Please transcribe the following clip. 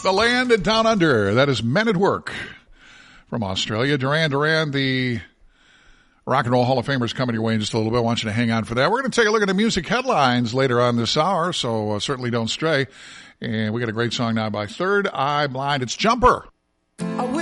The Land Down Under. That is Men at Work from Australia. Duran Duran, the Rock and Roll Hall of Famers, coming your way in just a little bit. I want you to hang on for that. We're going to take a look at the music headlines later on this hour, so certainly don't stray. And we got a great song now by Third Eye Blind. It's Jumper.